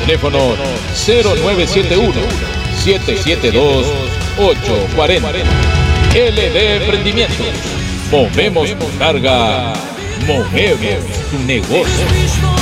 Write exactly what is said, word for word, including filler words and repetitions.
Teléfono cero nueve siete uno, siete siete dos, ocho cuatro cero. L D Emprendimientos. Movemos tu carga, movemos tu negocio.